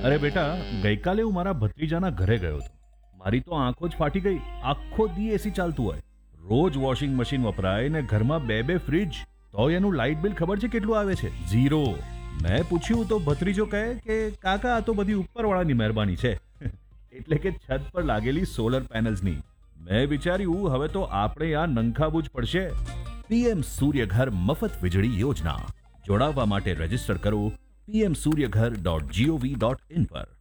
અરે બેટા, ગઈકાલે હું મારા ભત્રીજાના ઘરે ગયો હતો. મારી તો આંખો જ ફાટી ગઈ. આખો દી એસી ચાલતું હોય, રોજ વોશિંગ મશીન વપરાય ને ઘરમાં બે બે ફ્રીજ, તોય એનું લાઇટ બિલ ખબર છે કેટલું આવે છે? ઝીરો. મેં પૂછ્યું તો ભત્રીજો કહે કે કાકા આ તો બધી ઉપરવાળાની મહેરબાની છે. એટલે કે છત પર લાગેલી સોલર પેનલ્સની. મેં વિચાર્યું હવે તો આપણે આ નંખાવું જ પડશે. પીએમ સૂર્યઘર મફત વીજળી યોજના. જોડાવા માટે રજીસ્ટર કરો pmsuryaghar.gov.in પર.